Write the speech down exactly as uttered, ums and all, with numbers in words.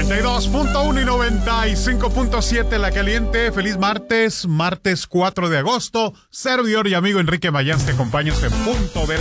noventa y dos punto uno y noventa y cinco punto siete La Caliente. Feliz martes, martes cuatro de agosto. Servidor y amigo Enrique Mayans te acompaña en Punto de